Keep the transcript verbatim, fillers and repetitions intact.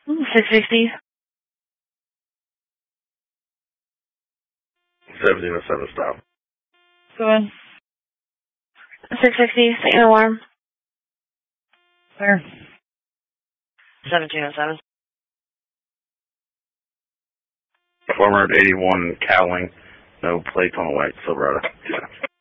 six sixty. seventeen oh seven stop. Go ahead. six sixty, signal alarm. Clear. seventeen oh seven. four eighty-one Cowling. No plates on the white Silverado.